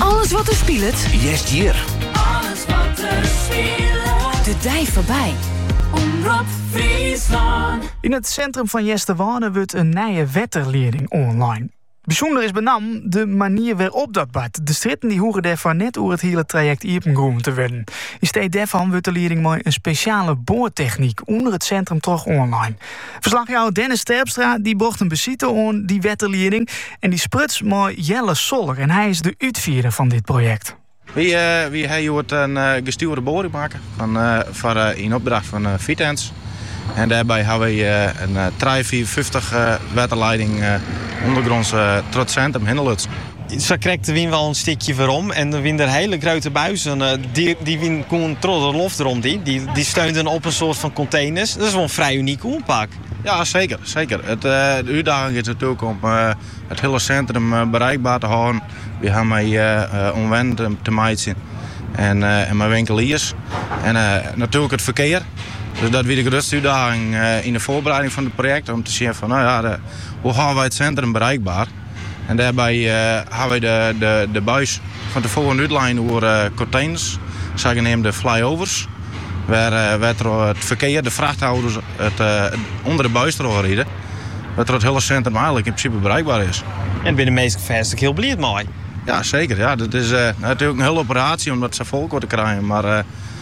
Alles wat er speelt. Jest hier. Alles wat er speelt. De dij voorbij. Omroep Friesland. In het centrum van Yesterwoude wordt een nieuwe wetterleerling online. Bijzonder is benam de manier waarop dat bad. De stritten die horen daarvan net over het hele traject iepengroeven te worden. In steeds daarvan wordt de leerling mooi een speciale boortechniek onder het centrum toch online. Verslagjouwer Dennis Terpstra die bocht een besite aan die wetterleerling en die spruts mooi Jelle Soller en hij is de uitvoerder van dit project. We hebben een gestuurde boring maken in opdracht van Vitens. En daarbij hebben we een 350 waterleiding ondergronds tot het centrum Hinderluts. Zo krijgt de wind wel een stukje verom en er wind er hele grote buizen. Die wind komt trots de loft erom. Die steunden op een soort van containers. Dat is wel een vrij uniek oerpak. Ja, zeker. De uitdaging is natuurlijk om het hele centrum bereikbaar te houden. We hebben omwend te maken en mijn winkeliers. En natuurlijk het verkeer. Dus dat weer de grootste uitdaging in de voorbereiding van het project. Om te zien van, hoe houden wij het centrum bereikbaar. En daarbij hebben we de buis van tevoren uitlijnen over containers. Zogenaamde flyovers. Waar het verkeer, de vrachthouders, onder de buis rijden. Dat het hele centrum eigenlijk in principe bereikbaar is. En binnen de meeste vestigingen heel blij mooi. Ja, zeker. Ja. Dat is natuurlijk een hele operatie om dat zo vol te krijgen. Maar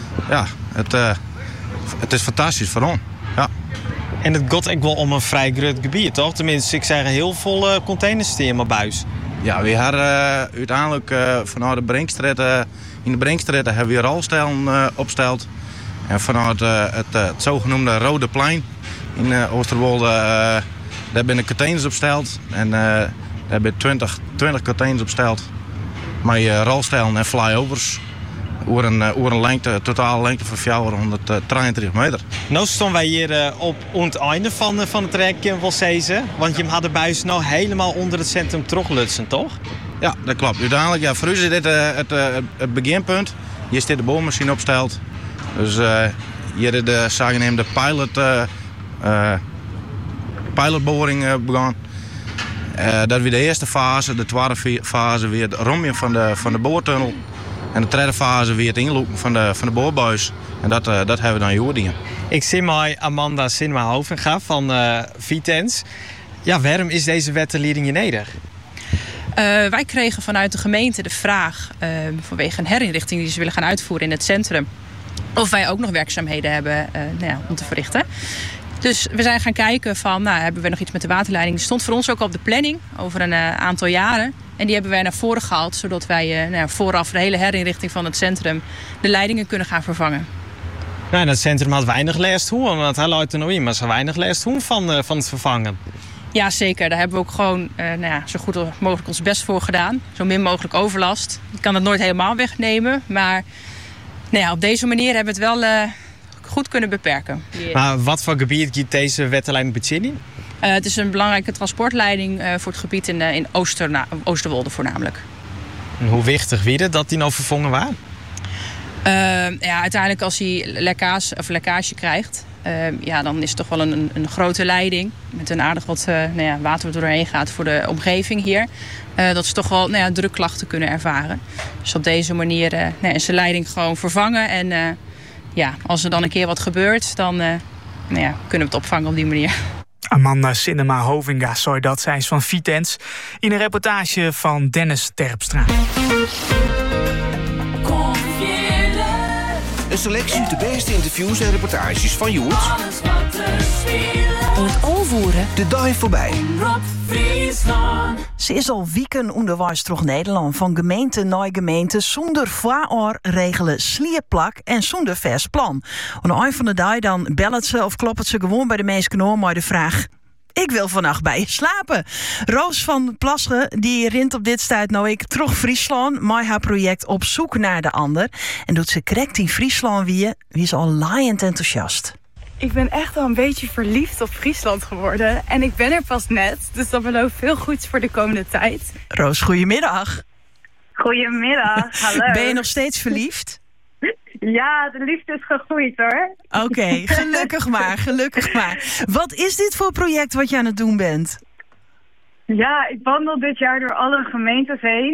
het is fantastisch voor ons. Ja. En het gaat ook wel om een vrij groot gebied, toch? Tenminste, ik zeg heel veel containers in mijn buis. Ja, we hebben uiteindelijk vanuit de Brinkstraat, in de Brinkstraat hebben we rolstellen opgesteld. En vanuit het zogenoemde Rode Plein in Oosterwolde, daar zijn de containers opgesteld. En daar hebben 20 containers opgesteld. Met rolstellen en flyovers. Over een lengte, totale lengte van 433 meter. Nu staan wij hier op het einde van het traject van Cezen. Want je had de buis nou helemaal onder het centrum teruglutsen, toch? Ja, dat klopt. Uiteindelijk, ja, voor u is dit het beginpunt. Hier is dit de boormachine opgesteld. Dus hier is de zogenaamde pilotboring begonnen. Dat weer de eerste fase, de tweede fase weer het rommen van de boortunnel. En de derde fase weer het inlopen van de boorbuis. En dat hebben we dan Jordien. Ik zie mij Amanda Sinema-Hovenga van Vitens. Ja, waarom is deze wetterleerling neder? Wij kregen vanuit de gemeente de vraag, vanwege een herinrichting die ze willen gaan uitvoeren in het centrum, of wij ook nog werkzaamheden hebben om te verrichten. Dus we zijn gaan kijken van, hebben we nog iets met de waterleiding? Die stond voor ons ook op de planning over een aantal jaren. En die hebben wij naar voren gehaald, zodat wij vooraf de hele herinrichting van het centrum de leidingen kunnen gaan vervangen. Nou, en het centrum had weinig last hoe, want hij luidt er nog in, maar ze had weinig last hoe van het vervangen. Ja, zeker. Daar hebben we ook gewoon zo goed mogelijk ons best voor gedaan. Zo min mogelijk overlast. Ik kan het nooit helemaal wegnemen, maar op deze manier hebben we het wel goed kunnen beperken. Maar wat voor gebied giet deze wetterleiding bezien? Het is een belangrijke transportleiding voor het gebied in Oosterwolde voornamelijk. En hoe wichtig weer dat die nou vervangen waren? Uiteindelijk als hij lekkage krijgt, dan is het toch wel een grote leiding met een aardig wat water wat doorheen gaat voor de omgeving hier. Dat ze toch wel drukklachten kunnen ervaren. Dus op deze manier is de leiding gewoon vervangen. En als er dan een keer wat gebeurt, dan kunnen we het opvangen op die manier. Amanda Sinema-Hovenga zei dat, zij is van Vitens, in een reportage van Dennis Terpstra. Een selectie uit de beste interviews en reportages van Joert. Alles wat er speelt. Het overvoeren. De dag voorbij. Omroep Friesland. Ze is al weken onderwijs terug Nederland. Van gemeente naar gemeente. Zonder regelen slierplak en zonder vers plan. Aan het eind van de dag dan belt ze of klopt ze gewoon bij de mensen oor met de vraag: ik wil vannacht bij je slapen. Roos van Plassen die rint op dit stuit nou ik terug Friesland. Met haar project Op zoek naar de ander. En doet ze correct in Friesland wie is al laaiend enthousiast. Ik ben echt al een beetje verliefd op Friesland geworden. En ik ben er pas net, dus dat belooft veel goeds voor de komende tijd. Roos, goedemiddag. Goedemiddag, hallo. Ben je nog steeds verliefd? Ja, de liefde is gegroeid hoor. Oké, gelukkig maar. Wat is dit voor project wat je aan het doen bent? Ja, ik wandel dit jaar door alle gemeentes heen.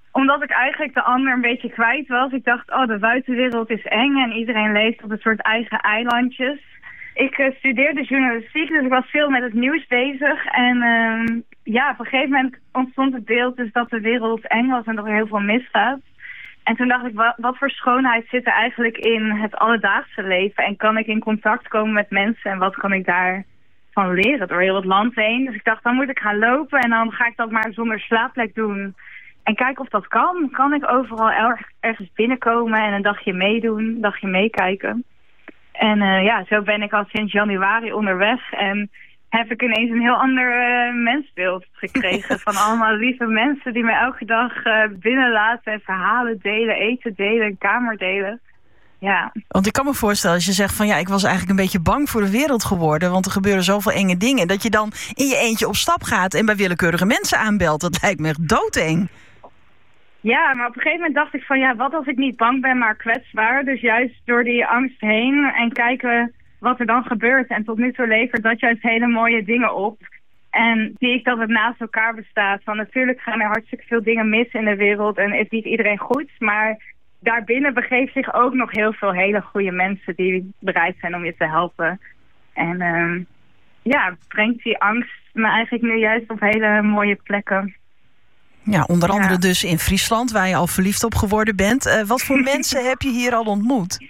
Omdat ik eigenlijk de ander een beetje kwijt was. Ik dacht, de buitenwereld is eng en iedereen leeft op een soort eigen eilandjes. Ik studeerde journalistiek, dus ik was veel met het nieuws bezig. En op een gegeven moment ontstond het beeld dus dat de wereld eng was en dat er heel veel misgaat. En toen dacht ik, wat voor schoonheid zit er eigenlijk in het alledaagse leven? En kan ik in contact komen met mensen en wat kan ik daarvan leren door heel het land heen? Dus ik dacht, dan moet ik gaan lopen en dan ga ik dat maar zonder slaapplek doen. En kijken of dat kan. Kan ik overal ergens binnenkomen en een dagje meedoen, een dagje meekijken? En zo ben ik al sinds januari onderweg en heb ik ineens een heel ander mensbeeld gekregen. Van allemaal lieve mensen die me elke dag binnenlaten en verhalen delen, eten delen, een kamer delen. Ja. Want ik kan me voorstellen als je zegt van ik was eigenlijk een beetje bang voor de wereld geworden, want er gebeuren zoveel enge dingen, dat je dan in je eentje op stap gaat en bij willekeurige mensen aanbelt. Dat lijkt me echt doodeng. Ja, maar op een gegeven moment dacht ik van wat als ik niet bang ben, maar kwetsbaar. Dus juist door die angst heen en kijken wat er dan gebeurt. En tot nu toe levert dat juist hele mooie dingen op. En zie ik dat het naast elkaar bestaat. Van natuurlijk gaan er hartstikke veel dingen mis in de wereld en is niet iedereen goed. Maar daarbinnen begeeft zich ook nog heel veel hele goede mensen die bereid zijn om je te helpen. En brengt die angst me eigenlijk nu juist op hele mooie plekken. Ja, onder andere dus in Friesland, waar je al verliefd op geworden bent. Wat voor mensen heb je hier al ontmoet?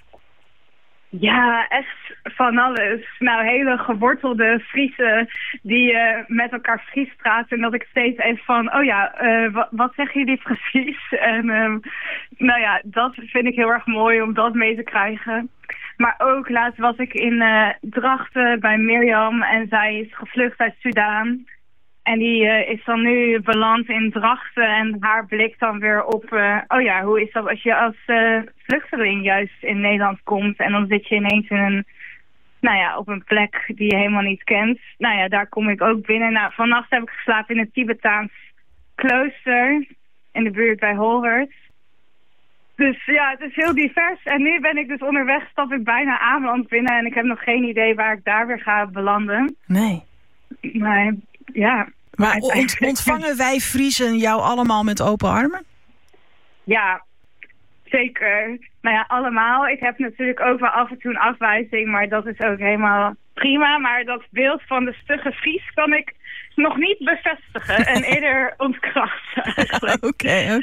Ja, echt van alles. Nou, hele gewortelde Friesen die met elkaar Fries praten. En dat ik steeds even van, wat zeggen jullie precies? En dat vind ik heel erg mooi om dat mee te krijgen. Maar ook laatst was ik in Drachten bij Mirjam en zij is gevlucht uit Sudaan. En die is dan nu beland in Drachten en haar blik dan weer op... hoe is dat als je als vluchteling juist in Nederland komt... en dan zit je ineens in op een plek die je helemaal niet kent. Daar kom ik ook binnen. Nou, vannacht heb ik geslapen in een Tibetaans klooster in de buurt bij Holwert. Dus het is heel divers. En nu ben ik dus onderweg, stap ik bijna Ameland binnen... en ik heb nog geen idee waar ik daar weer ga belanden. Nee. Maar... ja. Maar ontvangen wij Friesen jou allemaal met open armen? Ja, zeker. Allemaal. Ik heb natuurlijk ook wel af en toe een afwijzing, maar dat is ook helemaal prima. Maar dat beeld van de stugge Fries kan ik nog niet bevestigen en eerder ontkrachten eigenlijk. Oké.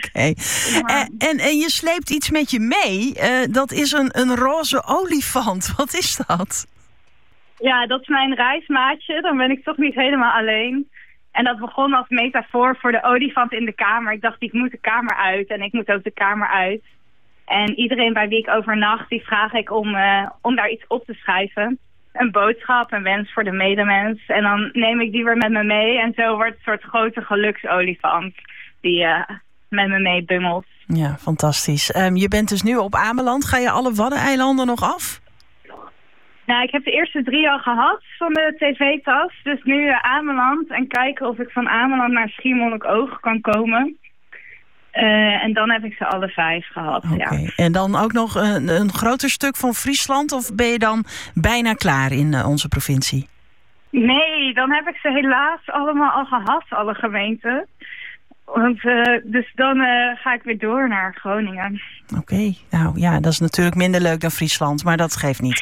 En je sleept iets met je mee. Dat is een roze olifant. Wat is dat? Ja, dat is mijn reismaatje. Dan ben ik toch niet helemaal alleen. En dat begon als metafoor voor de olifant in de kamer. Ik dacht, ik moet de kamer uit en ik moet ook de kamer uit. En iedereen bij wie ik overnacht, die vraag ik om daar iets op te schrijven. Een boodschap, een wens voor de medemens. En dan neem ik die weer met me mee. En zo wordt het een soort grote geluksolifant die met me mee bungelt. Ja, fantastisch. Je bent dus nu op Ameland. Ga je alle Waddeneilanden nog af? Nou, ik heb de eerste 3 al gehad van de tv-tas. Dus nu Ameland en kijken of ik van Ameland naar Schiermonnikoog kan komen. En dan heb ik ze alle 5 gehad, ja. En dan ook nog een groter stuk van Friesland? Of ben je dan bijna klaar in onze provincie? Nee, dan heb ik ze helaas allemaal al gehad, alle gemeenten. Want, dus dan ga ik weer door naar Groningen. Oké, nou ja, dat is natuurlijk minder leuk dan Friesland, maar dat geeft niet.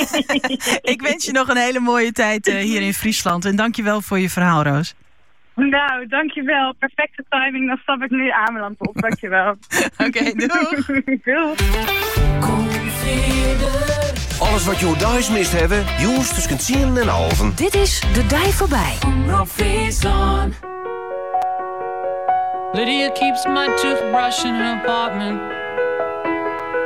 Ik wens je nog een hele mooie tijd hier in Friesland. En dankjewel voor je verhaal, Roos. Nou, dankjewel. Perfecte timing. Dan stap ik nu Ameland op. Dankjewel. Oké, doeg. Doeg. Alles wat je thuis mist hebben, jongens tussen 10 en halven. Dit is De Dij Voorbij. Omroep Friesland. Lydia keeps my toothbrush in her apartment.